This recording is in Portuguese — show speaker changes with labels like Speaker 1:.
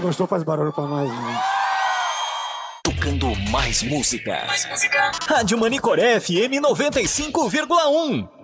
Speaker 1: gostou, faz barulho pra nós, né?
Speaker 2: Tocando mais música. Rádio Manicoré FM 95,1.